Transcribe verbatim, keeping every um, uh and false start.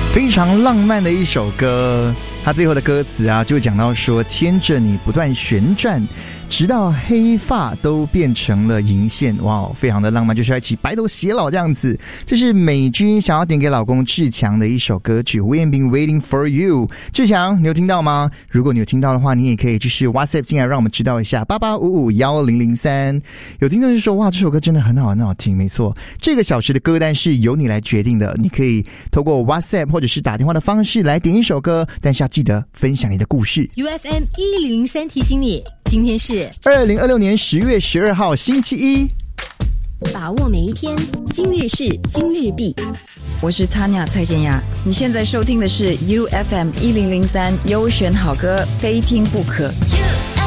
非常浪漫的一首歌，它最后的歌词啊，就讲到说牵着你不断旋转，直到黑发都变成了银线。哇，非常的浪漫，就是要一起白头偕老这样子。这是美君想要点给老公志强的一首歌曲 We have been waiting for you。 志强，你有听到吗？如果你有听到的话，你也可以就是 WhatsApp 进来让我们知道一下，八八五五一零零三。有听众就说，哇，这首歌真的很好很好听。没错，这个小时的歌单是由你来决定的，你可以透过 WhatsApp 或者是打电话的方式来点一首歌，但是要记得分享你的故事。 U F M 一零零三提醒你，今天是二零二六年十月十二号星期一， 把握每一天，今日事今日毕。 我是 Tanya 蔡健雅，你现在收听的是 U F M 一零零三优选好歌，非听不可。